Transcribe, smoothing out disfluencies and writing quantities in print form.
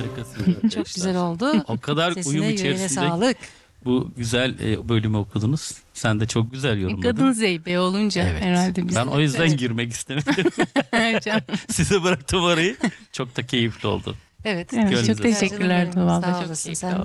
Harikasınız arkadaşlar. Çok güzel oldu. O kadar Sesine, uyum yüreğine içerisinde sağlık. bu güzel bölümü okudunuz. Sen de çok güzel yorumladın. Kadın zeybe olunca Evet. herhalde biz. Ben o yüzden girmek istemedim. Canım. Size bıraktım orayı. Çok da keyifli oldu. Evet. Evet, Gönlünüze çok teşekkürler sağlık. Tuğba abla. Sağ Çok olasın keyifli sen. oldu.